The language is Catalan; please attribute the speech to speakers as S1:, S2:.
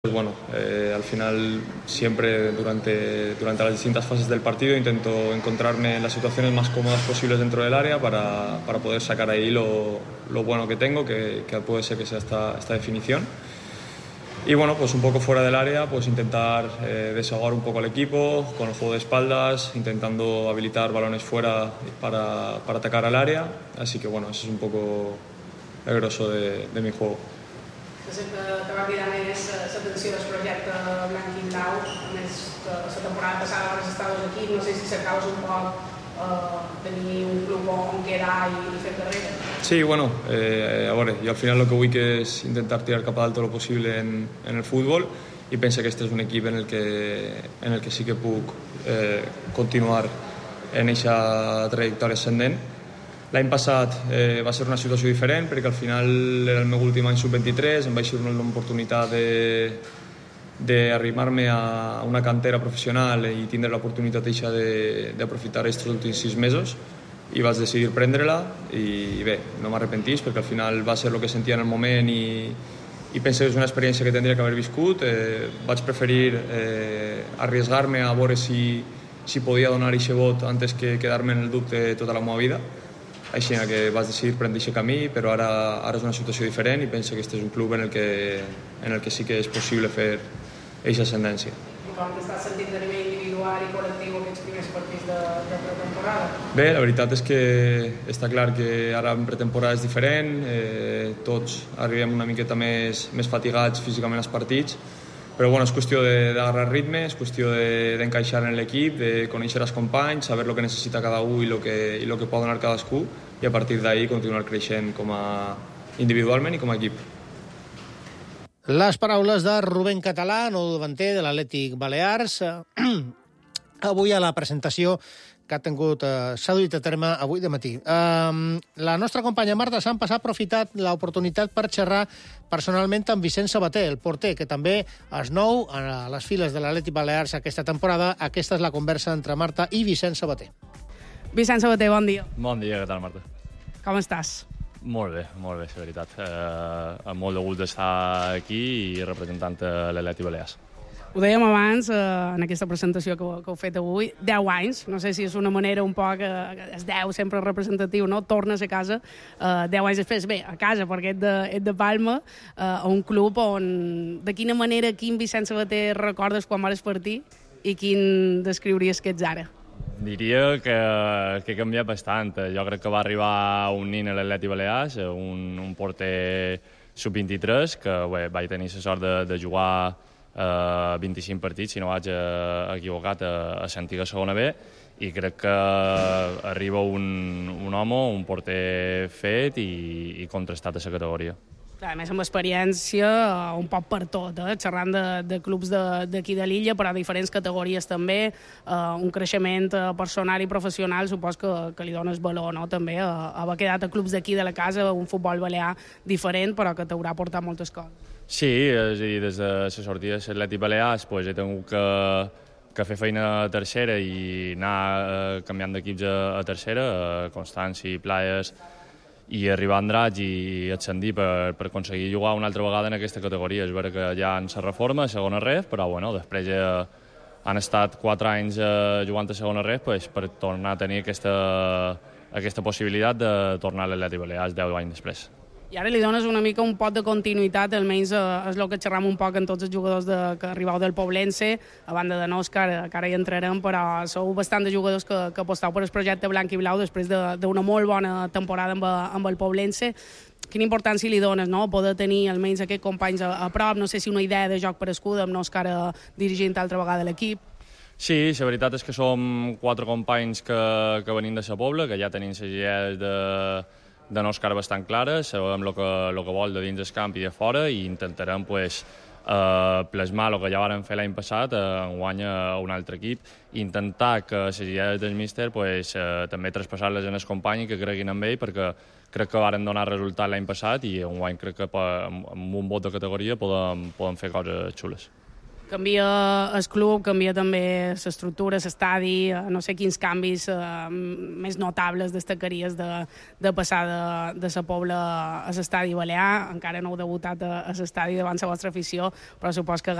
S1: Pues bueno, al final siempre durante las distintas fases del partido intento encontrarme en las situaciones más cómodas posibles dentro del área para poder sacar ahí lo bueno que tengo, que puede ser que sea esta definición. Y bueno, pues un poco fuera del área, pues intentar desahogar un poco al equipo con el juego de espaldas, intentando habilitar balones fuera para atacar al área. Así que bueno, ese es un poco el grosso de mi juego.
S2: Sempre te va cridar més l'atenció del projecte blanc i blau, a més la temporada passada vas estar aquí, no sé si cercaves un poc tenir un club on quedar i fer carrera.
S1: Sí, bueno, a veure, jo al final lo que vull que és intentar tirar cap a dalt tot lo possible en el futbol i penso que este és un equip en el que sí que puc continuar en aquesta trajectòria ascendent. L'any passat va ser una situació diferent perquè al final era el meu últim any sub-23, em vaig ser una oportunitat d'arrimar-me a una cantera professional i tindre l'oportunitat d'aprofitar aquests últims 6 mesos i vaig decidir prendre-la i bé, no m'arrepentís perquè al final va ser el que sentia en el moment i penso que és una experiència que tindria que haver viscut. Vaig preferir arriesgar-me a veure si podia donar aquest vot antes que quedar-me en el dubte tota la meva vida. Així que vaig decidir prendre aquest camí, però ara és una situació diferent i penso que este és un club en el que sí que és possible fer aquesta ascendència.
S2: I com t'estàs sentint a nivell individual i col·lectiu aquests primers partits de pretemporada?
S1: Bé, la veritat és que està clar que ara en pretemporada és diferent, tots arribem una miqueta més fatigats físicament als partits, però bueno, és qüestió d'agarrar ritme, és qüestió d'encaixar en l'equip, de conèixer els companys, saber el que necessita cada un i el que pot donar cadascú i a partir d'ahí continuar creixent individualment i com a equip.
S3: Les paraules de Rubén Català, nou davanter de l'Atlètic Balears, avui a la presentació que s'ha duit a terme avui de matí. La nostra companya Marta Sampas ha aprofitat l'oportunitat per xerrar personalment amb Vicent Sabater, el porter, que també és nou a les files de l'Atlètic Balears aquesta temporada. Aquesta és la conversa entre Marta i Vicent Sabater.
S2: Vicent Sabater, bon dia.
S4: Bon dia, què tal, Marta?
S2: Com estàs?
S4: Molt bé, és veritat. Amb molt de gust d'estar aquí i representant l'Atlètic Balears.
S2: Ho dèiem abans, en aquesta presentació que heu fet avui, 10 anys, no sé si és una manera un poc, és 10 sempre representatiu, no? Tornes a casa 10 anys després, bé, a casa perquè ets de Palma, a un club on, de quina manera, quin Vicent Sabater recordes quan vas partir i quin descriuries que ets ara?
S4: Diria que he canviat bastant. Jo crec que va arribar un nin a l'Atlètic Balears, un porter sub-23, que bé, vaig tenir la sort de jugar 25 partits, si no vaig equivocat, a l'antiga segona B, i crec que arriba un home, un porter fet i contrastat a la categoria.
S2: A més, amb experiència un poc per tot, xerrant de clubs d'aquí de l'illa, però a diferents categories també, un creixement personal i professional, supos que li dones valor, no? També haver quedat a clubs d'aquí de la casa, un futbol balear diferent, però que t'haurà portat moltes coses.
S4: Sí, és a dir, des de la sortida de l'Atlètic Balears he tingut que fer feina a tercera i anar canviant d'equips a tercera, a Constància, Playas, i arribar a Andratx i ascendir per aconseguir jugar una altra vegada en aquesta categoria. És vera que hi ha la reforma, segona ref, però bueno, després han estat 4 anys jugant a segona ref per tornar a tenir aquesta possibilitat de tornar a l'Atlètic Balears 10 anys després.
S2: I ara li dones una mica un pot de continuïtat, almenys és el que xerram un poc en tots els jugadors que arribeu del Poblense, a banda de nous, que ara hi entrarem, però sou bastant de jugadors que aposteu per el projecte blanc i blau després d'una molt bona temporada amb el Poblense. Quina importància li dones, no?, poder tenir almenys aquests companys a prop, no sé si una idea de joc per escuda, amb nous que ara dirigint altra vegada l'equip.
S4: Sí, la veritat és que som 4 companys que venim de la Pobla, que ja tenim les idees de Òscar bastant clares, sabem el que vol de dins del camp i de fora i intentarem plasmar el que ja vàrem fer l'any passat enguany a un altre equip i intentar que les idees del míster també traspassar-les en els companys i que creguin en ell, perquè crec que varen donar resultat l'any passat i enguany crec que amb un vot de categoria podem fer coses xules.
S2: Canvia el club, canvia també l'estructura, l'estadi, no sé quins canvis més notables destacaries de passar de la Pobla a l'estadi Balear. Encara no heu debutat a l'estadi davant la vostra afició, però supos que